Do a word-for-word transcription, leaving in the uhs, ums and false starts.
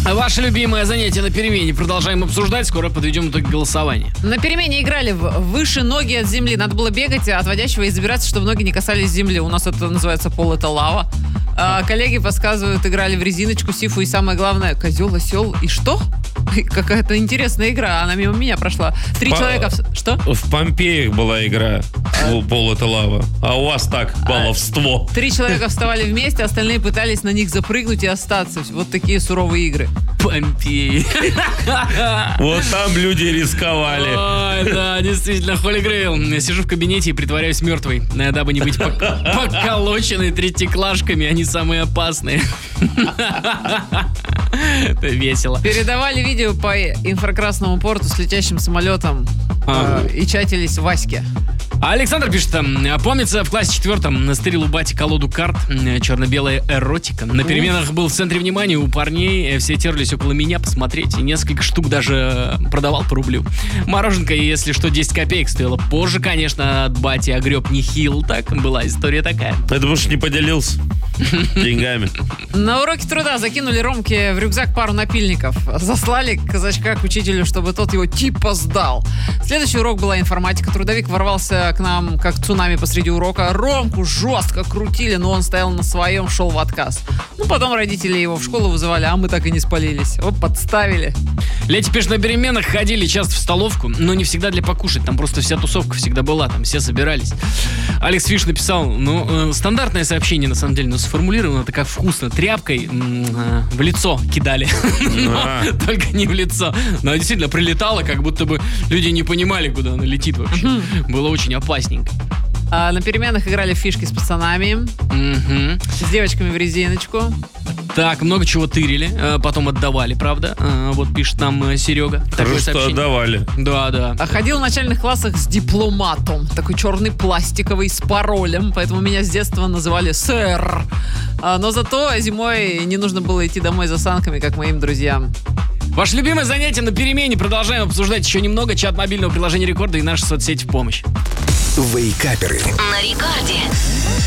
Ваше любимое занятие на перемене продолжаем обсуждать. Скоро подведем итоги голосования. На перемене играли в «Выше ноги от земли». Надо было бегать от водящего и забираться, чтобы ноги не касались земли. У нас это называется «Пол — это лава». А, коллеги подсказывают, играли в резиночку, сифу и, самое главное, козел, осел и что? Какая-то интересная игра, она мимо меня прошла. Три По- человека... В... Что? В Помпеях была игра «Пол — это лава», а у вас так, баловство. Три человека вставали вместе, остальные пытались на них запрыгнуть и остаться. Вот такие суровые игры. Помпеи. Вот там люди рисковали. Ой, да, действительно, Holy Grail. Сижу в кабинете и притворяюсь мертвой, дабы не быть пок- поколоченной третьеклашками, они самые опасные. Это весело. Передавали видео по инфракрасному порту с летящим самолетом Ага. э, и чатились в Ваське. А Александр пишет там, помнится, в классе четвертом настырил у бати колоду карт, м, черно-белая эротика. На переменах был в центре внимания у парней, э, все терлись около меня посмотреть, и несколько штук даже э, продавал по рублю. Мороженка, если что, десять копеек стоило. Позже, конечно, от бати огреб нехил, так была история такая. Это потому что не поделился деньгами. На уроке труда закинули Ромке в рюкзак пару напильников. Заслали казачка к учителю, чтобы тот его типа сдал. Следующий урок была информатика. Трудовик ворвался к нам как цунами посреди урока. Ромку жестко крутили, но он стоял на своем, шел в отказ. Ну, потом родители его в школу вызывали, а мы так и не спалились. Вот подставили. Лети пишет, на переменах ходили часто в столовку, но не всегда для покушать. Там просто вся тусовка всегда была, там все собирались. Алекс Фиш написал, ну, э, стандартное сообщение, на самом деле, но сформулировано это как вкусно. Тряпкой м, э, в лицо кидали. А. Но только не в лицо. Но действительно прилетало, как будто бы люди не понимали, куда она летит вообще. Было очень опасненько. А на переменах играли в фишки с пацанами, Мгм. с девочками в резиночку. Так, много чего тырили, э, потом отдавали, правда? Э, Вот пишет нам э, Серега. Такое Хорошо, что сообщение. отдавали. Да, да. А ходил в начальных классах с дипломатом. Такой черный пластиковый с паролем. Поэтому меня с детства называли сэр. А, но зато зимой не нужно было идти домой за санками, как моим друзьям. Ваше любимое занятие на перемене. Продолжаем обсуждать еще немного. Чат мобильного приложения Рекорда и наши соцсети в помощь. Вейкаперы. На Рекорде.